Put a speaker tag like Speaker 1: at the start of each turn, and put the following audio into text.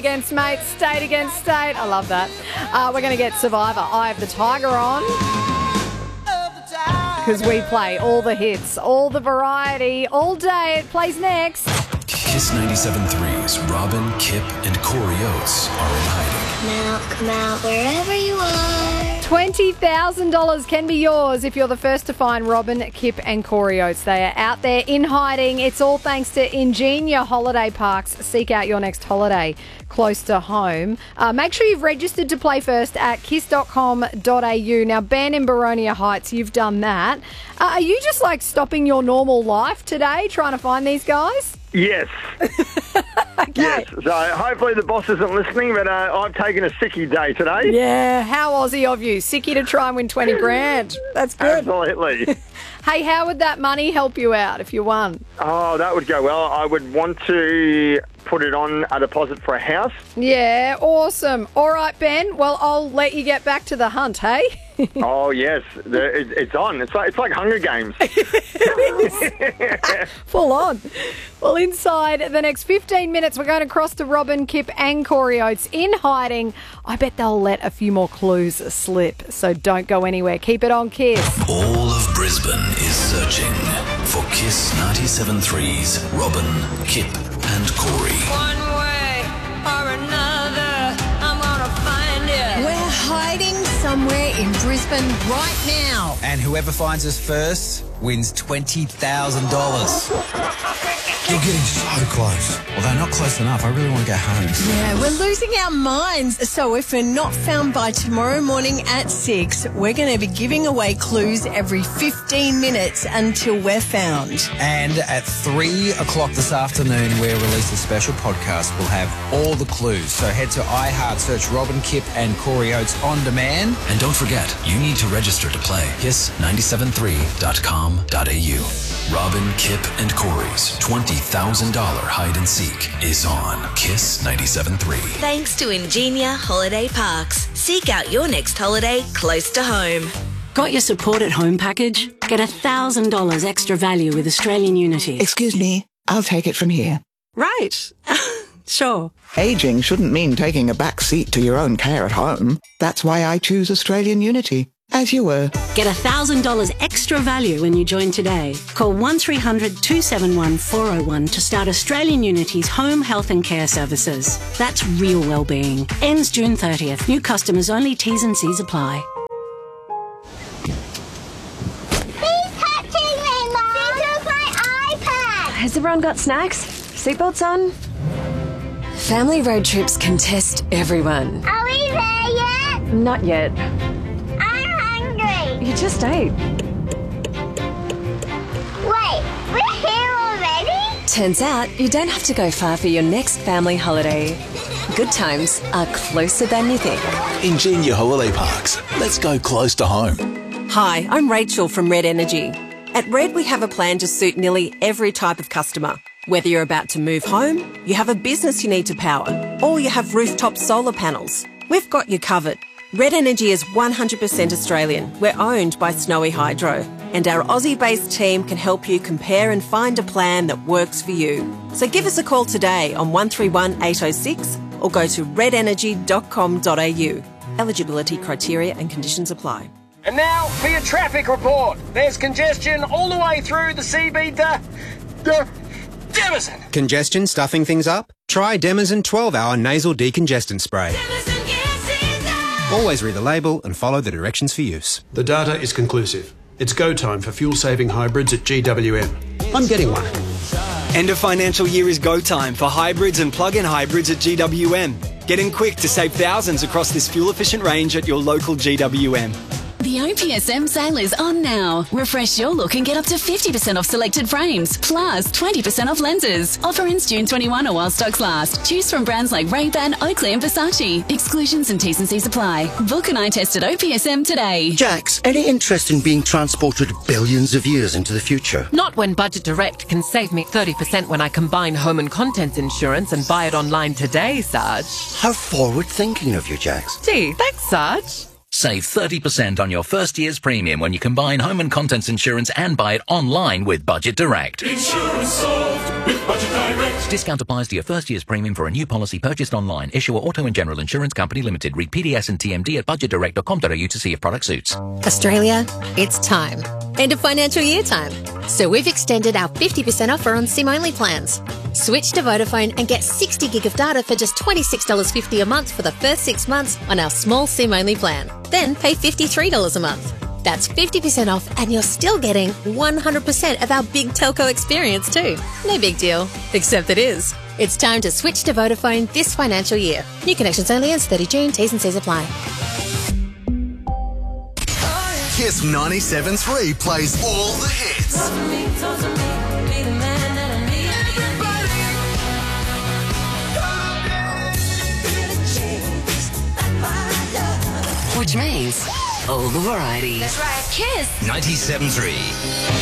Speaker 1: Against mates, state against state. I love that. We're going to get Survivor, Eye of the Tiger on. Because we play all the hits, all the variety, all day. It plays next.
Speaker 2: Kiss 97.3's Robin, Kip and Corey Oates are in hiding.
Speaker 3: Come out, wherever you are.
Speaker 1: $20,000 can be yours if you're the first to find Robin, Kip and Corey Oates. They are out there in hiding. It's all thanks to Ingenia Holiday Parks. Seek out your next holiday close to home. Make sure you've registered to play first at kiss.com.au. Now, Ben in Baronia Heights, you've done that. Are you just like stopping your normal life today trying to find these guys?
Speaker 4: Yes.
Speaker 1: Okay.
Speaker 4: Yes. So hopefully the boss isn't listening, but I've taken a sickie day today.
Speaker 1: Yeah, how Aussie of you. Sickie to try and win 20 grand. That's good.
Speaker 4: Absolutely.
Speaker 1: Hey, how would that money help you out if you won?
Speaker 4: Oh, that would go well. I would want to put it on a deposit for a house.
Speaker 1: Yeah, awesome. All right, Ben. Well, I'll let you get back to the hunt, hey?
Speaker 4: Oh, yes. It's on. It's like Hunger Games.
Speaker 1: Full on. Well, inside the next 15 minutes, we're going to cross to Robin, Kip and Corey Oates in hiding. I bet they'll let a few more clues slip, so don't go anywhere. Keep it on Kiss.
Speaker 2: All of Brisbane is searching for Kiss 97.3's Robin, Kip and Corey.
Speaker 5: One way or another, I'm gonna find you.
Speaker 6: We're hiding somewhere in Brisbane right now.
Speaker 7: And whoever finds us first wins $20,000.
Speaker 8: You're getting so close.
Speaker 7: Although not close enough, I really want to go home.
Speaker 6: Yeah, we're losing our minds. So if we're not found by tomorrow morning at 6, we're going to be giving away clues every 15 minutes until we're found.
Speaker 7: And at 3 o'clock this afternoon, we'll release a special podcast. We'll have all the clues. So head to iHeart, search Robin, Kip and Corey Oates on demand.
Speaker 2: And don't forget, you need to register to play. Kiss973.com.au. Robin, Kip and Corey's $20,000 hide and seek is on Kiss 97.3.
Speaker 3: Thanks to Ingenia Holiday Parks. Seek out your next holiday close to home.
Speaker 9: Got your support at home package? Get $1,000 extra value with Australian Unity.
Speaker 10: Excuse me, I'll take it from here.
Speaker 9: Right. Sure.
Speaker 10: Aging shouldn't mean taking a back seat to your own care at home. That's why I choose Australian Unity. As you were.
Speaker 9: Get $1,000 extra value when you join today. Call 1300 271 401 to start Australian Unity's home health and care services. That's real wellbeing. Ends June 30th. New customers only. T's and C's apply.
Speaker 3: He's touching me, Mom! He took my iPad!
Speaker 11: Has everyone got snacks? Seatbelts on? Family road trips can test everyone.
Speaker 3: Are we there yet?
Speaker 11: Not yet.
Speaker 3: You
Speaker 11: just ate.
Speaker 3: Wait, we're here already?
Speaker 11: Turns out you don't have to go far for your next family holiday. Good times are closer than you think.
Speaker 8: Ingenia Holiday Parks. Let's go close to home.
Speaker 12: Hi, I'm Rachel from Red Energy. At Red, we have a plan to suit nearly every type of customer. Whether you're about to move home, you have a business you need to power, or you have rooftop solar panels, we've got you covered. Red Energy is 100% Australian. We're owned by Snowy Hydro. And our Aussie-based team can help you compare and find a plan that works for you. So give us a call today on 131 806 or go to redenergy.com.au. Eligibility criteria and conditions apply.
Speaker 13: And now for your traffic report. There's congestion all the way through the CB Demison.
Speaker 14: Congestion stuffing things up? Try Demison 12-hour nasal decongestant spray. Always read the label and follow the directions for use.
Speaker 15: The data is conclusive. It's go time for fuel-saving hybrids at GWM. I'm getting one.
Speaker 16: End of financial year is go time for hybrids and plug-in hybrids at GWM. Get in quick to save thousands across this fuel-efficient range at your local GWM.
Speaker 17: The OPSM sale is on now. Refresh your look and get up to 50% off selected frames, plus 20% off lenses. Offer ends June 21 or while stocks last. Choose from brands like Ray-Ban, Oakley and Versace. Exclusions and T's and C's apply. Book an eye test at OPSM today.
Speaker 18: Jax, any interest in being transported billions of years into the future?
Speaker 19: Not when Budget Direct can save me 30% when I combine home and contents insurance and buy it online today, Sarge.
Speaker 18: How forward-thinking of you, Jax.
Speaker 19: Gee, thanks, Sarge.
Speaker 20: Save 30% on your first year's premium when you combine home and contents insurance and buy it online with Budget Direct.
Speaker 21: Insurance solved with Budget Direct.
Speaker 20: Discount applies to your first year's premium for a new policy purchased online. Issuer Auto and General Insurance Company Limited. Read PDS and TMD at budgetdirect.com.au to see if product suits.
Speaker 22: Australia, it's time. End of financial year time. So we've extended our 50% offer on SIM-only plans. Switch to Vodafone and get 60 gig of data for just $26.50 a month for the first 6 months on our small SIM-only plan. Then pay $53 a month. That's 50% off and you're still getting 100% of our big telco experience too. No big deal, except it is. It's time to switch to Vodafone this financial year. New connections only ends 30 June. T's and C's apply.
Speaker 23: Kiss 97.3 plays all the hits.
Speaker 24: Which means all the variety.
Speaker 23: That's right. Kiss
Speaker 24: 97.3.